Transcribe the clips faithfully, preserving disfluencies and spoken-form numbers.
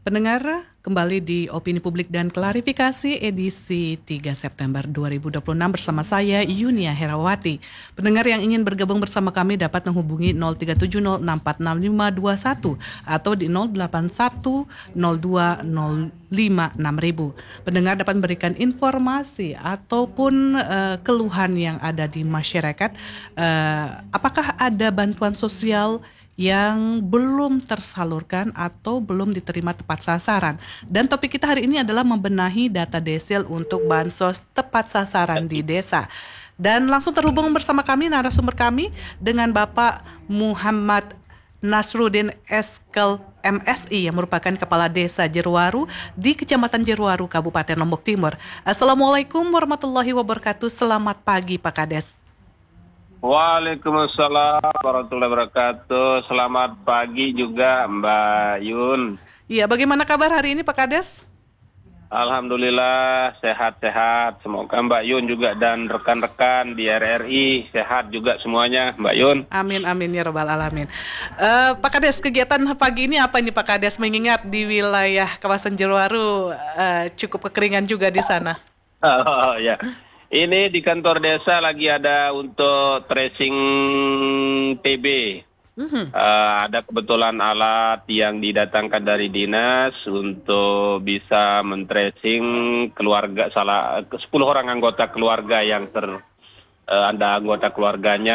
Pendengar, kembali di Opini Publik dan Klarifikasi edisi tiga September dua ribu dua puluh enam bersama saya Yunia Herawati. Pendengar yang ingin bergabung bersama kami dapat menghubungi nol tiga tujuh nol enam empat enam lima dua satu atau di nol delapan satu nol dua nol lima enam ribu. Pendengar dapat memberikan informasi ataupun uh, keluhan yang ada di masyarakat. Uh, apakah ada bantuan sosial yang belum tersalurkan atau belum diterima tepat sasaran. Dan topik kita hari ini adalah membenahi data desil untuk bansos tepat sasaran di desa. Dan langsung terhubung bersama kami narasumber kami dengan Bapak Muhammad Nasruddin Eskel M Si yang merupakan Kepala Desa Jeruwaru di Kecamatan Jeruwaru, Kabupaten Lombok Timur. Assalamualaikum warahmatullahi wabarakatuh. Selamat pagi Pak Kades. Waalaikumsalam warahmatullahi wabarakatuh. Selamat pagi juga Mbak Yun. Iya, bagaimana kabar hari ini Pak Kades? Alhamdulillah sehat-sehat. Semoga Mbak Yun juga dan rekan-rekan di R R I sehat juga semuanya Mbak Yun. Amin amin ya rabbal alamin. Uh, Pak Kades, kegiatan pagi ini apa nih Pak Kades? Mengingat di wilayah kawasan Jeruwaru uh, cukup kekeringan juga di sana. Oh ya. Ini di kantor desa lagi ada untuk tracing T B. Mm-hmm. Uh, ada kebetulan alat yang didatangkan dari dinas untuk bisa men-tracing keluarga salah sepuluh orang anggota keluarga yang ter uh, ada anggota keluarganya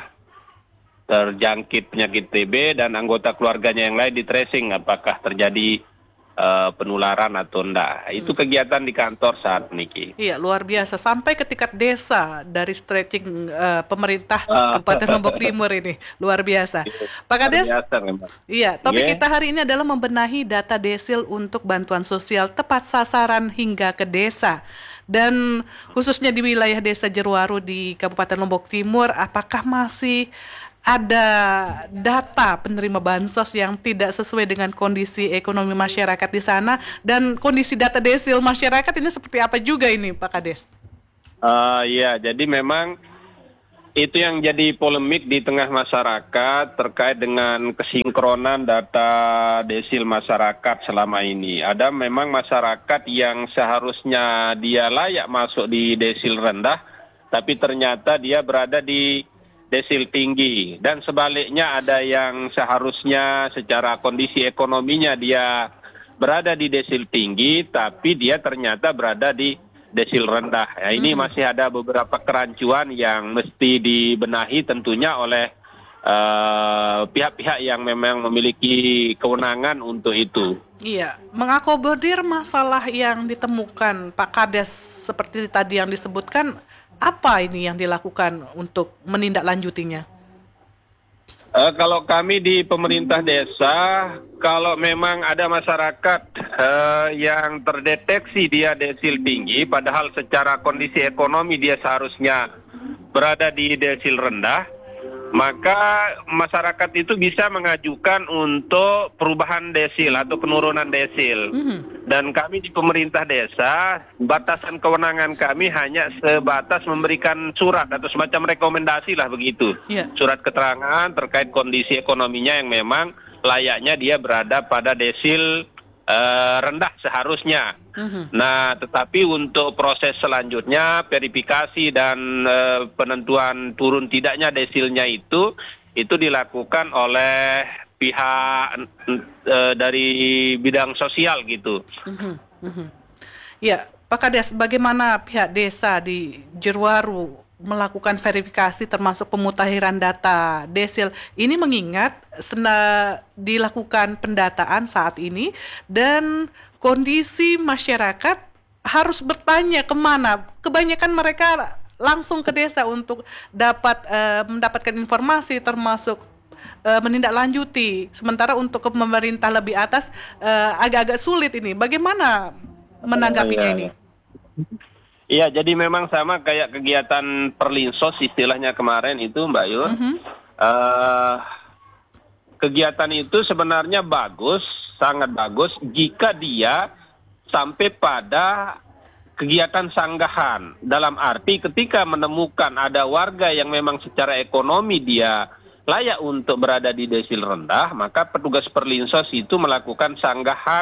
terjangkit penyakit T B dan anggota keluarganya yang lain di tracing apakah terjadi Uh, penularan atau enggak. Itu hmm. kegiatan di kantor saat ini. Iya, luar biasa. Sampai ke tingkat desa dari stretching uh, pemerintah uh, Kabupaten Lombok Timur ini. Luar biasa. Pak Kades, iya, topik yeah. kita hari ini adalah membenahi data desil untuk bantuan sosial tepat sasaran hingga ke desa. Dan khususnya di wilayah desa Jeruwaru di Kabupaten Lombok Timur, apakah masih ada data penerima bansos yang tidak sesuai dengan kondisi ekonomi masyarakat di sana dan kondisi data desil masyarakat ini seperti apa juga ini Pak Kades? Uh, ya, jadi memang itu yang jadi polemik di tengah masyarakat terkait dengan kesinkronan data desil masyarakat selama ini. Ada memang masyarakat yang seharusnya dia layak masuk di desil rendah, tapi ternyata dia berada di desil tinggi, dan sebaliknya ada yang seharusnya secara kondisi ekonominya dia berada di desil tinggi tapi dia ternyata berada di desil rendah. Ya, ini hmm. masih ada beberapa kerancuan yang mesti dibenahi tentunya oleh uh, pihak-pihak yang memang memiliki kewenangan untuk itu. Iya, mengakomodir masalah yang ditemukan Pak Kades seperti tadi yang disebutkan. Apa ini yang dilakukan untuk menindaklanjutinya? Uh, kalau kami di pemerintah desa, kalau memang ada masyarakat uh, yang terdeteksi dia desil tinggi, padahal secara kondisi ekonomi dia seharusnya berada di desil rendah, maka masyarakat itu bisa mengajukan untuk perubahan desil atau penurunan desil. Mm-hmm. Dan kami di pemerintah desa, batasan kewenangan kami hanya sebatas memberikan surat atau semacam rekomendasi lah begitu. Yeah. Surat keterangan terkait kondisi ekonominya yang memang layaknya dia berada pada desil uh, rendah seharusnya. Mm-hmm. Nah, tetapi untuk proses selanjutnya, verifikasi dan uh, penentuan turun tidaknya desilnya itu, itu dilakukan oleh pihak uh, dari bidang sosial gitu. Mm-hmm. Mm-hmm. Ya, Pak Kades, bagaimana pihak desa di Jeruwaru melakukan verifikasi termasuk pemutakhiran data desil ini mengingat sena dilakukan pendataan saat ini dan kondisi masyarakat harus bertanya kemana? Kebanyakan mereka langsung ke desa untuk dapat uh, mendapatkan informasi termasuk uh, menindaklanjuti. Sementara untuk ke pemerintah lebih atas uh, agak-agak sulit ini. Bagaimana menanggapinya ini? Iya, jadi memang sama kayak kegiatan perlinsos istilahnya kemarin itu Mbak Yun. Mm-hmm. Uh, kegiatan itu sebenarnya bagus, sangat bagus jika dia sampai pada kegiatan sanggahan. Dalam arti ketika menemukan ada warga yang memang secara ekonomi dia layak untuk berada di desil rendah, maka petugas perlinsos itu melakukan sanggahan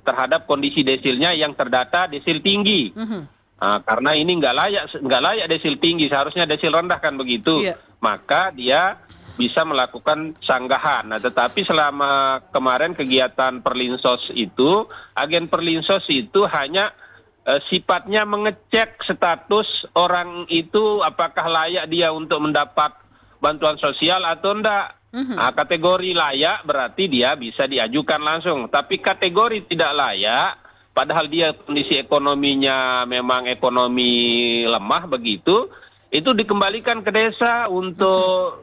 terhadap kondisi desilnya yang terdata desil tinggi. Mhm. Nah, karena ini nggak layak nggak layak desil tinggi, seharusnya desil rendah kan begitu. Iya. Maka dia bisa melakukan sanggahan. Nah, tetapi selama kemarin kegiatan Perlinsos itu, agen Perlinsos itu hanya eh, sifatnya mengecek status orang itu apakah layak dia untuk mendapat bantuan sosial atau enggak. Mhm. Nah, kategori layak berarti dia bisa diajukan langsung. Tapi kategori tidak layak, padahal dia kondisi ekonominya memang ekonomi lemah begitu, itu dikembalikan ke desa untuk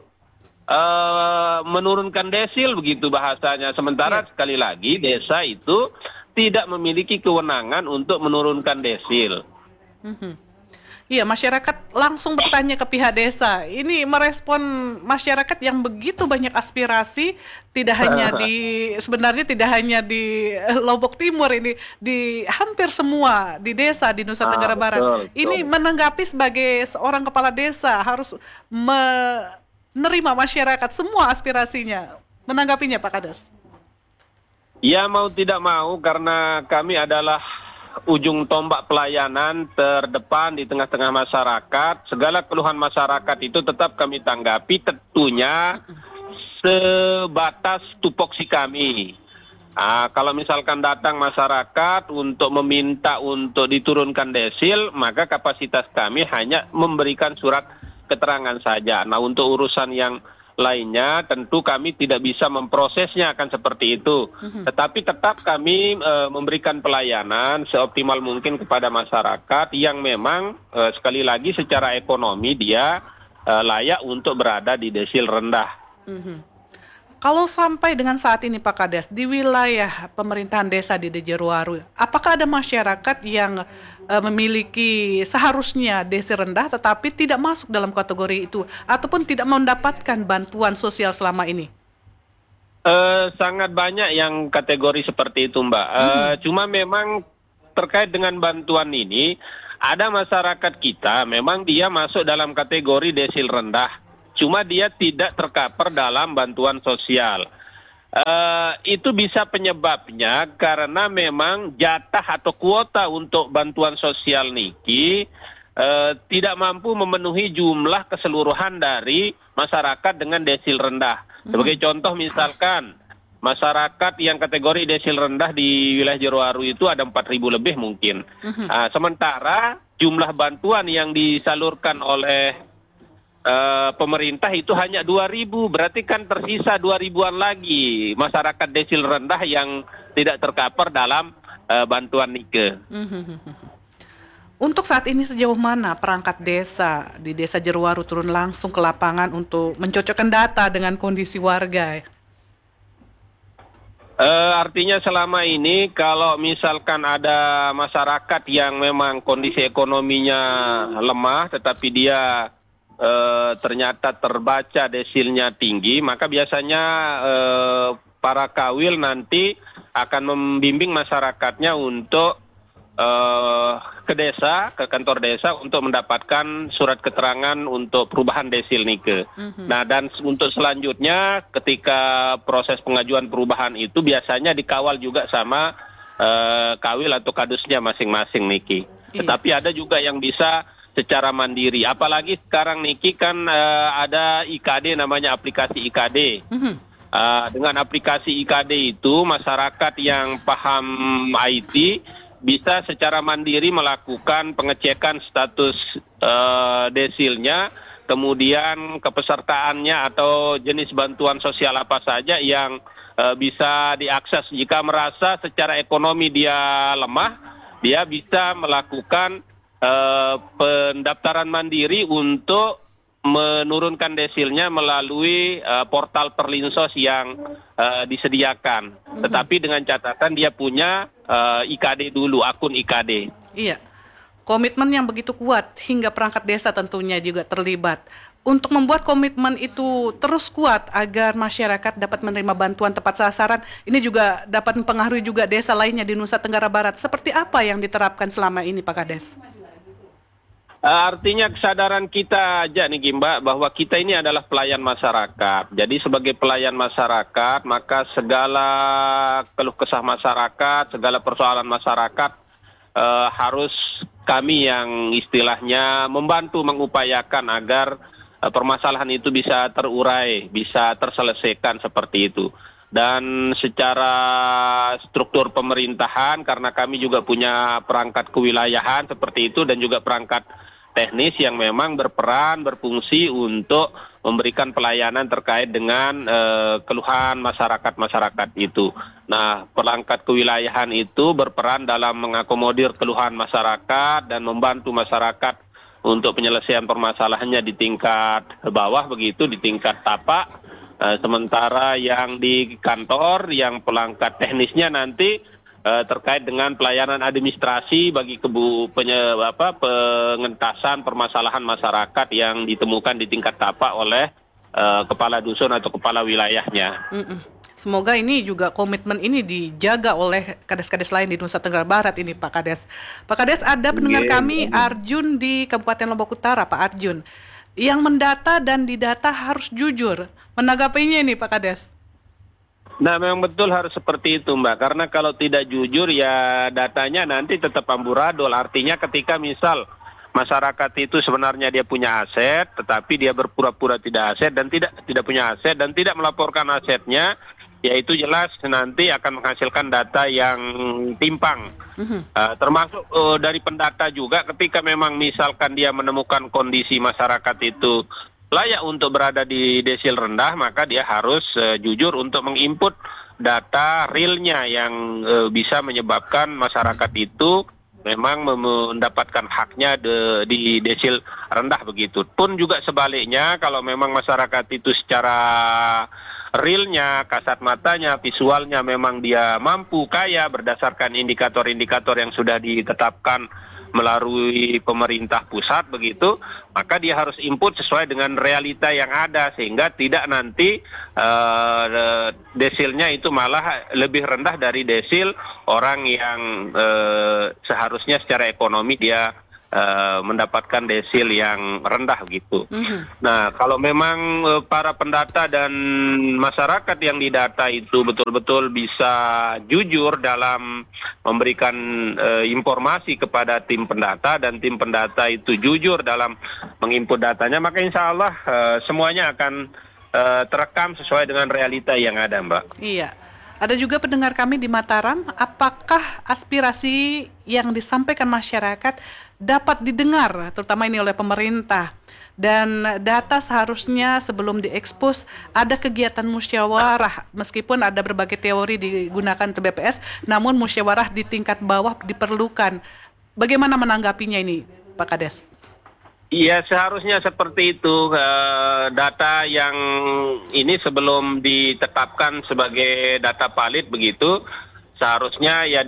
uh, menurunkan desil begitu bahasanya. Sementara Iya. sekali lagi desa itu tidak memiliki kewenangan untuk menurunkan desil. Mhm. Iya, masyarakat langsung bertanya ke pihak desa. Ini merespon masyarakat yang begitu banyak aspirasi, tidak hanya di sebenarnya tidak hanya di eh, Lombok Timur ini, di hampir semua di desa di Nusa Ah, Tenggara Barat. betul, Ini betul. menanggapi sebagai seorang kepala desa harus menerima masyarakat semua aspirasinya. Menanggapinya Pak Kades. Ya mau tidak mau karena kami adalah ujung tombak pelayanan terdepan di tengah-tengah masyarakat. Segala keluhan masyarakat itu tetap kami tanggapi tentunya sebatas tupoksi kami. Ah, kalau misalkan datang masyarakat untuk meminta untuk diturunkan desil, maka kapasitas kami hanya memberikan surat keterangan saja. Nah, untuk urusan yang lainnya tentu kami tidak bisa memprosesnya akan seperti itu. Tetapi tetap kami e, memberikan pelayanan seoptimal mungkin kepada masyarakat yang memang e, sekali lagi secara ekonomi dia e, layak untuk berada di desil rendah. Mhm. Kalau sampai dengan saat ini Pak Kades, di wilayah pemerintahan desa di Dejeruaru, apakah ada masyarakat yang uh, memiliki seharusnya desil rendah tetapi tidak masuk dalam kategori itu, ataupun tidak mendapatkan bantuan sosial selama ini? Uh, sangat banyak yang kategori seperti itu, Mbak. Uh, Hmm. Cuma memang terkait dengan bantuan ini, ada masyarakat kita memang dia masuk dalam kategori desil rendah. Cuma dia tidak tercover dalam bantuan sosial. Uh, itu bisa penyebabnya karena memang jatah atau kuota untuk bantuan sosial niki uh, tidak mampu memenuhi jumlah keseluruhan dari masyarakat dengan desil rendah. Sebagai contoh misalkan masyarakat yang kategori desil rendah di wilayah Jeruaru itu ada empat ribu lebih mungkin. Uh, sementara jumlah bantuan yang disalurkan oleh Uh, pemerintah itu hanya dua ribu, berarti kan tersisa dua ribuan lagi masyarakat desil rendah yang tidak tercover dalam uh, bantuan nike. Mhm. Untuk saat ini sejauh mana perangkat desa di Desa Jeruaru turun langsung ke lapangan untuk mencocokkan data dengan kondisi warga? Uh, artinya selama ini kalau misalkan ada masyarakat yang memang kondisi ekonominya lemah tetapi dia Uh, ternyata terbaca desilnya tinggi, maka biasanya uh, para kawil nanti akan membimbing masyarakatnya untuk uh, ke desa, ke kantor desa untuk mendapatkan surat keterangan untuk perubahan desil nike. Mm-hmm. Nah, dan untuk selanjutnya ketika proses pengajuan perubahan itu biasanya dikawal juga sama uh, kawil atau kadusnya masing-masing niki. Iya. Tetapi ada juga yang bisa secara mandiri. Apalagi sekarang niki kan uh, ada I K D namanya aplikasi I K D. Mm-hmm. Uh, dengan aplikasi I K D itu masyarakat yang paham I T bisa secara mandiri melakukan pengecekan status uh, desilnya, kemudian kepesertaannya atau jenis bantuan sosial apa saja yang uh, bisa diakses. Jika merasa secara ekonomi dia lemah, dia bisa melakukan Uh, pendaftaran mandiri untuk menurunkan desilnya melalui uh, portal Perlinsos yang uh, disediakan. Mm-hmm. Tetapi dengan catatan dia punya uh, I K D dulu, akun I K D. Iya, komitmen yang begitu kuat hingga perangkat desa tentunya juga terlibat. Untuk membuat komitmen itu terus kuat agar masyarakat dapat menerima bantuan tepat sasaran, ini juga dapat mempengaruhi juga desa lainnya di Nusa Tenggara Barat. Seperti apa yang diterapkan selama ini Pak Kades? Uh, artinya kesadaran kita aja nih Mbak, bahwa kita ini adalah pelayan masyarakat. Jadi sebagai pelayan masyarakat, maka segala keluh kesah masyarakat, segala persoalan masyarakat uh, harus kami yang istilahnya membantu mengupayakan agar uh, permasalahan itu bisa terurai, bisa terselesaikan seperti itu. Dan secara struktur pemerintahan, karena kami juga punya perangkat kewilayahan seperti itu dan juga perangkat teknis yang memang berperan, berfungsi untuk memberikan pelayanan terkait dengan uh, keluhan masyarakat-masyarakat itu. Nah, perangkat kewilayahan itu berperan dalam mengakomodir keluhan masyarakat dan membantu masyarakat untuk penyelesaian permasalahannya di tingkat bawah begitu, di tingkat tapak. Uh, sementara yang di kantor, yang perangkat teknisnya nanti uh, terkait dengan pelayanan administrasi bagi kebu penye, apa, pengentasan permasalahan masyarakat yang ditemukan di tingkat tapak oleh uh, kepala dusun atau kepala wilayahnya. Mm-mm. Semoga ini juga komitmen ini dijaga oleh kades-kades lain di Nusa Tenggara Barat ini, Pak Kades. Pak Kades, ada pendengar Yeah. kami Arjun di Kabupaten Lombok Utara, Pak Arjun, yang mendata dan didata harus jujur. Menanggapinya ini Pak Kades. Nah, memang betul harus seperti itu Mbak, karena kalau tidak jujur ya datanya nanti tetap amburadul. Artinya ketika misal masyarakat itu sebenarnya dia punya aset, tetapi dia berpura-pura tidak aset dan tidak tidak punya aset dan tidak melaporkan asetnya, ya itu jelas nanti akan menghasilkan data yang timpang. Mm-hmm. Uh, termasuk uh, dari pendata juga, ketika memang misalkan dia menemukan kondisi masyarakat itu layak untuk berada di desil rendah, maka dia harus uh, jujur untuk menginput data realnya yang uh, bisa menyebabkan masyarakat itu memang mendapatkan haknya de, di desil rendah begitu. Pun juga sebaliknya, kalau memang masyarakat itu secara realnya, kasat matanya, visualnya memang dia mampu kaya berdasarkan indikator-indikator yang sudah ditetapkan melalui pemerintah pusat begitu, maka dia harus input sesuai dengan realita yang ada sehingga tidak nanti uh, desilnya itu malah lebih rendah dari desil orang yang uh, seharusnya secara ekonomi dia Uh, mendapatkan desil yang rendah gitu. Mm-hmm. Nah, kalau memang uh, para pendata dan masyarakat yang didata itu betul-betul bisa jujur dalam memberikan uh, informasi kepada tim pendata dan tim pendata itu jujur dalam menginput datanya, maka insya Allah uh, semuanya akan uh, terekam sesuai dengan realita yang ada, Mbak. Iya. Ada juga pendengar kami di Mataram, apakah aspirasi yang disampaikan masyarakat dapat didengar, terutama ini oleh pemerintah? Dan data seharusnya sebelum diekspos ada kegiatan musyawarah, meskipun ada berbagai teori digunakan T B P S, namun musyawarah di tingkat bawah diperlukan. Bagaimana menanggapinya ini, Pak Kades? Iya, seharusnya seperti itu. Uh, data yang ini sebelum ditetapkan sebagai data valid begitu, seharusnya ya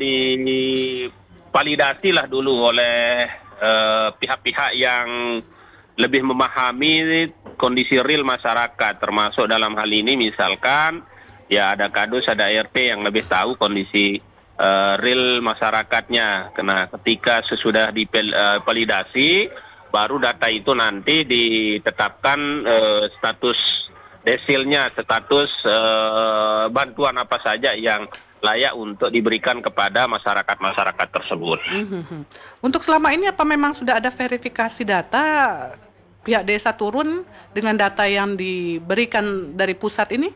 divalidasi lah dulu oleh uh, pihak-pihak yang lebih memahami kondisi real masyarakat, termasuk dalam hal ini misalkan ya ada kadus, ada R T yang lebih tahu kondisi uh, real masyarakatnya. Karena ketika sesudah divalidasi, baru data itu nanti ditetapkan uh, status desilnya, status uh, bantuan apa saja yang layak untuk diberikan kepada masyarakat-masyarakat tersebut. Mm-hmm. Untuk selama ini apa memang sudah ada verifikasi data pihak desa turun dengan data yang diberikan dari pusat ini,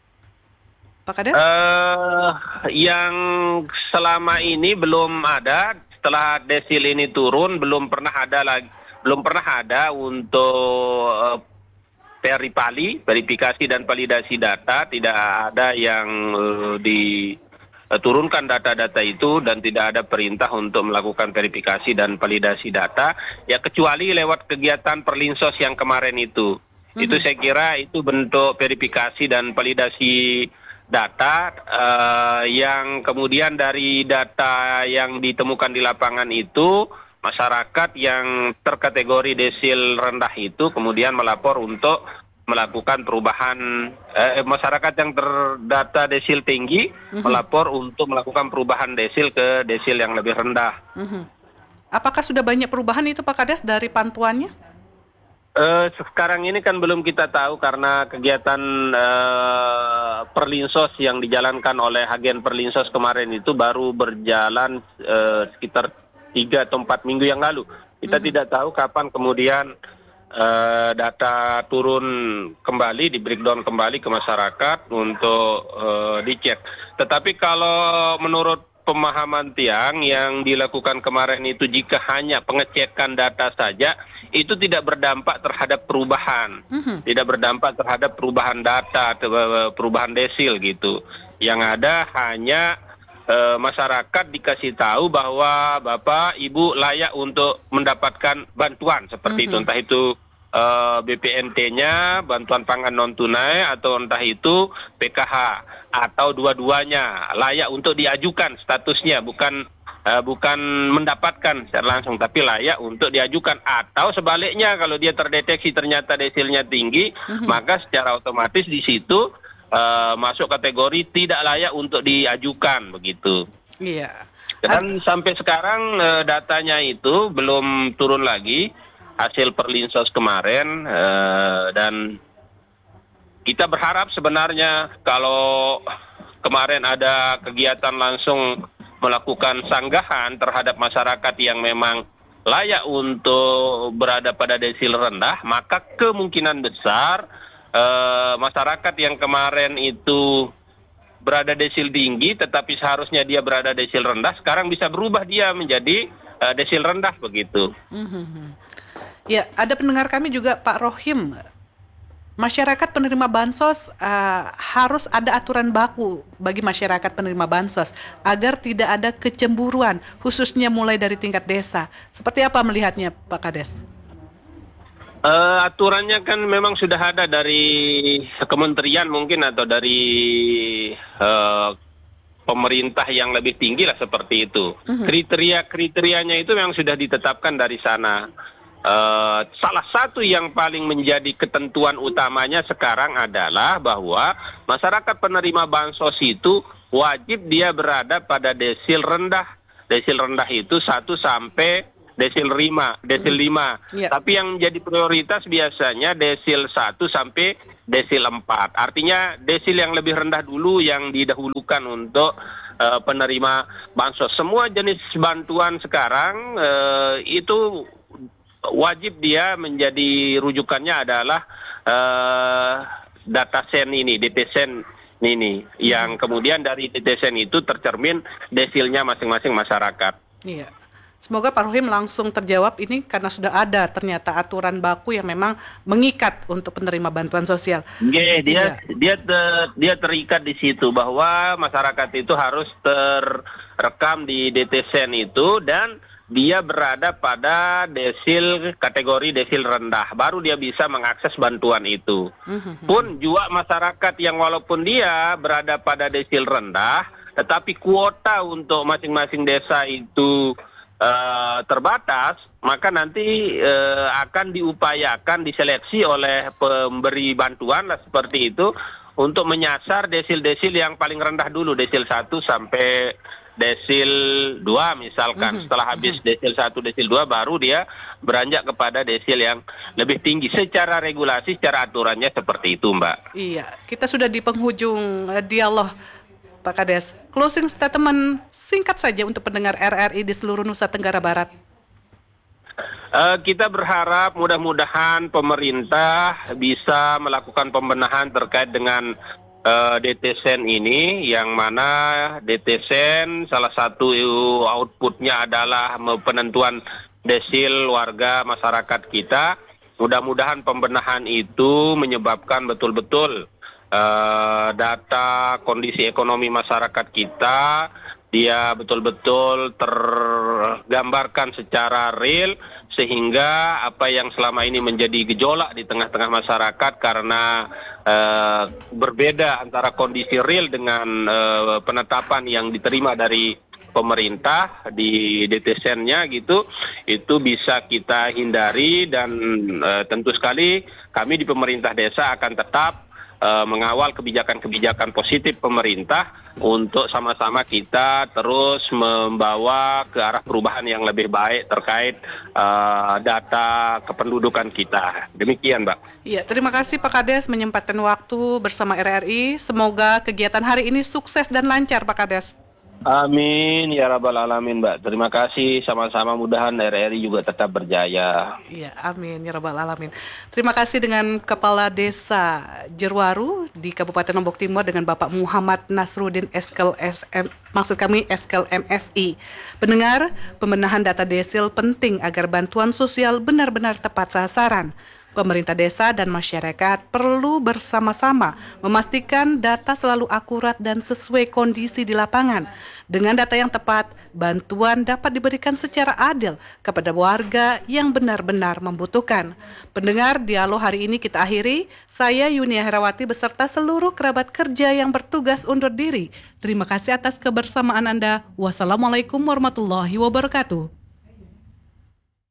Pak Kades? Uh, yang selama ini belum ada. Setelah desil ini turun, belum pernah ada lagi. Belum pernah ada untuk uh, veripali, verifikasi dan validasi data, tidak ada yang uh, diturunkan data-data itu dan tidak ada perintah untuk melakukan verifikasi dan validasi data, ya kecuali lewat kegiatan Perlinsos yang kemarin itu. Mm-hmm. Itu saya kira itu bentuk verifikasi dan validasi data uh, yang kemudian dari data yang ditemukan di lapangan itu, masyarakat yang terkategori desil rendah itu kemudian melapor untuk melakukan perubahan, eh, masyarakat yang terdata desil tinggi mm-hmm. melapor untuk melakukan perubahan desil ke desil yang lebih rendah. Mm-hmm. Apakah sudah banyak perubahan itu Pak Kades dari pantuannya? Eh, sekarang ini kan belum kita tahu karena kegiatan eh, Perlinsos yang dijalankan oleh agen Perlinsos kemarin itu baru berjalan eh, sekitar tiga atau empat minggu yang lalu. Kita mm-hmm. tidak tahu kapan kemudian eh, data turun kembali, di breakdown kembali ke masyarakat untuk eh, dicek. Tetapi kalau menurut pemahaman Tiang yang dilakukan kemarin itu, jika hanya pengecekan data saja, itu tidak berdampak terhadap perubahan, mm-hmm. tidak berdampak terhadap perubahan data, perubahan desil gitu. Yang ada hanya e, masyarakat dikasih tahu bahwa Bapak, Ibu layak untuk mendapatkan bantuan seperti mm-hmm. itu, entah itu e, B P N T-nya, bantuan pangan non tunai, atau entah itu P K H, atau dua-duanya layak untuk diajukan statusnya, bukan Uh, bukan mendapatkan secara langsung, tapi layak untuk diajukan. Atau sebaliknya, kalau dia terdeteksi ternyata desilnya tinggi, mm-hmm. maka secara otomatis di situ uh, masuk kategori tidak layak untuk diajukan, begitu. Iya. Dan Ad- sampai sekarang uh, datanya itu belum turun lagi, hasil Perlinsos kemarin, uh, dan kita berharap sebenarnya kalau kemarin ada kegiatan langsung melakukan sanggahan terhadap masyarakat yang memang layak untuk berada pada desil rendah, maka kemungkinan besar eh, masyarakat yang kemarin itu berada desil tinggi tetapi seharusnya dia berada desil rendah, sekarang bisa berubah dia menjadi eh, desil rendah, begitu. Mm-hmm. Ya, ada pendengar kami juga, Pak Rohim. Masyarakat penerima bansos uh, harus ada aturan baku bagi masyarakat penerima bansos agar tidak ada kecemburuan, khususnya mulai dari tingkat desa. Seperti apa melihatnya, Pak Kades? Uh, aturannya kan memang sudah ada dari kementerian mungkin, atau dari uh, pemerintah yang lebih tinggi lah, seperti itu. Uh-huh. Kriteria-kriterianya itu memang sudah ditetapkan dari sana. Uh, salah satu yang paling menjadi ketentuan utamanya sekarang adalah bahwa masyarakat penerima bansos itu wajib dia berada pada desil rendah. Desil rendah itu satu sampai desil lima, desil lima. Yeah. Tapi yang menjadi prioritas biasanya desil satu sampai desil empat. Artinya desil yang lebih rendah dulu yang didahulukan untuk uh, penerima bansos. Semua jenis bantuan sekarang uh, itu wajib dia menjadi rujukannya adalah uh, data sen ini, D T sen ini, hmm. yang kemudian dari D T sen itu tercermin desilnya masing-masing masyarakat. Iya. Semoga Pak Rohim langsung terjawab ini, karena sudah ada ternyata aturan baku yang memang mengikat untuk penerima bantuan sosial. Oke, dia iya. dia ter, dia terikat di situ bahwa masyarakat itu harus terrekam di D T sen itu dan dia berada pada desil kategori desil rendah, baru dia bisa mengakses bantuan itu. Mm-hmm. Pun juga masyarakat yang walaupun dia berada pada desil rendah, tetapi kuota untuk masing-masing desa itu uh, terbatas, maka nanti uh, akan diupayakan diseleksi oleh pemberi bantuan lah, seperti itu, untuk menyasar desil-desil yang paling rendah dulu, desil satu sampai desil dua misalkan. Mm-hmm. Setelah habis mm-hmm. desil satu, desil dua, baru dia beranjak kepada desil yang lebih tinggi. Secara regulasi, secara aturannya seperti itu, Mbak. Iya, kita sudah di penghujung uh, dialog, Pak Kades. Closing statement singkat saja untuk pendengar R R I di seluruh Nusa Tenggara Barat. Uh, kita berharap mudah-mudahan pemerintah bisa melakukan pembenahan terkait dengan Uh, D T sen ini, yang mana D T sen salah satu outputnya adalah penentuan desil warga masyarakat kita. Mudah-mudahan pembenahan itu menyebabkan betul-betul uh, data kondisi ekonomi masyarakat kita dia betul-betul tergambarkan secara real, sehingga apa yang selama ini menjadi gejolak di tengah-tengah masyarakat karena uh, berbeda antara kondisi real dengan uh, penetapan yang diterima dari pemerintah di D T sen-nya gitu, itu bisa kita hindari. Dan uh, tentu sekali kami di pemerintah desa akan tetap uh, mengawal kebijakan-kebijakan positif pemerintah untuk sama-sama kita terus membawa ke arah perubahan yang lebih baik terkait uh, data kependudukan kita. Demikian, Mbak. Iya, terima kasih Pak Kades menyempatkan waktu bersama R R I. Semoga kegiatan hari ini sukses dan lancar, Pak Kades. Amin ya rabbal alamin, Mbak. Terima kasih, sama-sama, mudahan R R I juga tetap berjaya. Iya, amin ya rabbal alamin. Terima kasih dengan Kepala Desa Jerwaru di Kabupaten Lombok Timur dengan Bapak Muhammad Nasruddin Eskel S M, maksud kami Eskel M S I. Pendengar, pembenahan data desil penting agar bantuan sosial benar-benar tepat sasaran. Pemerintah desa dan masyarakat perlu bersama-sama memastikan data selalu akurat dan sesuai kondisi di lapangan. Dengan data yang tepat, bantuan dapat diberikan secara adil kepada warga yang benar-benar membutuhkan. Pendengar, dialog hari ini kita akhiri. Saya Yunia Herawati beserta seluruh kerabat kerja yang bertugas undur diri. Terima kasih atas kebersamaan Anda. Wassalamualaikum warahmatullahi wabarakatuh.